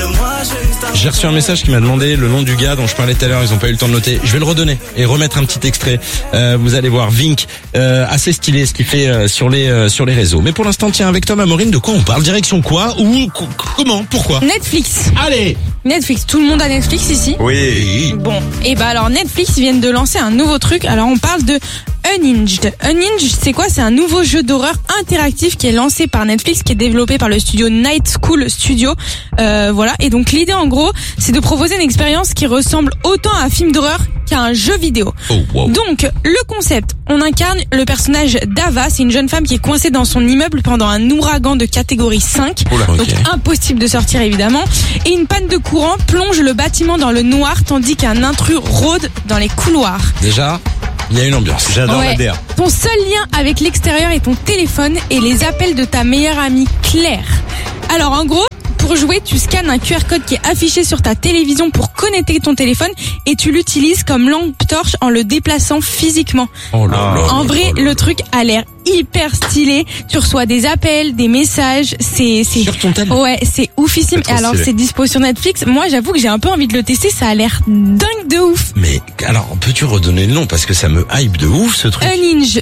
J'ai reçu un message qui m'a demandé le nom du gars dont je parlais tout à l'heure, ils ont pas eu le temps de noter. Je vais le redonner et remettre un petit extrait. Vous allez voir, Vink, assez stylé ce qu'il fait sur les réseaux. Mais pour l'instant, tiens, avec Tom Amorine, de quoi on parle? Direction quoi? Où? Comment? Pourquoi? Netflix. Allez! Netflix, tout le monde a Netflix ici? Oui. Bon, et bah alors Netflix viennent de lancer un nouveau truc. Alors on parle de Unhinged. Unhinged, c'est quoi? C'est un nouveau jeu d'horreur interactif qui est lancé par Netflix, qui est développé par le studio Night School Studio. Voilà. Et donc l'idée en gros, c'est de proposer une expérience qui ressemble autant à un film d'horreur qu'à un jeu vidéo. Oh, wow. Donc le concept, on incarne le personnage d'Ava, c'est une jeune femme qui est coincée dans son immeuble pendant un ouragan de catégorie 5. Oula, donc ok. impossible de sortir évidemment. Et une panne de courant plonge le bâtiment dans le noir tandis qu'un intrus rôde dans les couloirs. Déjà, il y a une ambiance. J'adore Ouais. la DA. Ton seul lien avec l'extérieur est ton téléphone et les appels de ta meilleure amie Claire. Alors en gros, pour jouer, tu scannes un QR code qui est affiché sur ta télévision pour connecter ton téléphone et tu l'utilises comme lampe torche en le déplaçant physiquement. Oh là là. En vrai, le truc a l'air hyper stylé. Tu reçois des appels, des messages. C'est Sur ton tel. ouais, c'est oufissime. C'est Et trop alors, stylé. c'est dispo sur Netflix. Moi, j'avoue que j'ai un peu envie de le tester. Ça a l'air dingue de ouf. Mais alors, peux-tu redonner le nom parce que ça me hype de ouf ce truc. Unhinged,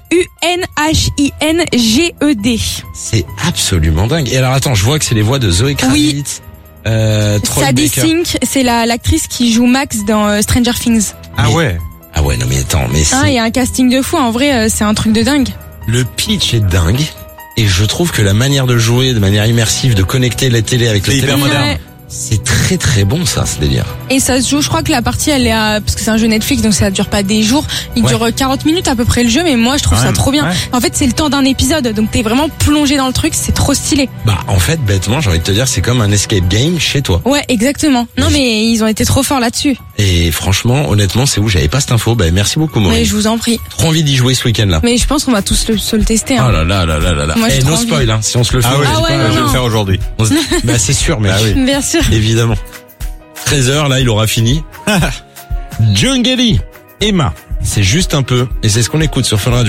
Unhinged. C'est absolument dingue. Et alors attends, je vois que c'est les voix de Zoé Kravitz, Troy Sadie Baker. Sink, c'est l'actrice qui joue Max dans Stranger Things. Ah Mais- ouais. Ah ouais, non mais attends, mais Hein, il y a un casting de fou. En vrai, c'est un truc de dingue. le pitch est dingue. Et je trouve que la manière de jouer, de manière immersive, de connecter la télé avec le C'est hyper téléphone, moderne. Ouais. c'est très très bon ça, ce délire. Et ça se joue, je crois que la partie elle est parce que c'est un jeu Netflix donc ça dure pas des jours, il Ouais. dure 40 minutes à peu près le jeu, mais moi je trouve Ouais, ça trop bien. ouais. En fait c'est le temps d'un épisode donc t'es vraiment plongé dans le truc, c'est trop stylé. Bah en fait, bêtement, j'ai envie de te dire, c'est comme un escape game chez toi. Ouais exactement. Non mais ils ont été trop forts là-dessus. Et franchement, honnêtement, c'est où j'avais pas cette info. Bah merci beaucoup, Maureen. Mais je vous en prie. Trop envie d'y jouer ce week-end là. Mais je pense qu'on va tous se le tester. Oh Hein. là là là là là là. Moi, j'ai Eh, trop no envie. spoil, hein. Si on se le fait, Ah on ouais, le dit ouais, pas, non, je vais non. le faire aujourd'hui. Bah c'est sûr, mec. Ah oui. Bien sûr. Évidemment. 13h, là, il aura fini. Jungeli, Emma. C'est juste un peu. Et c'est ce qu'on écoute sur Fun Radio.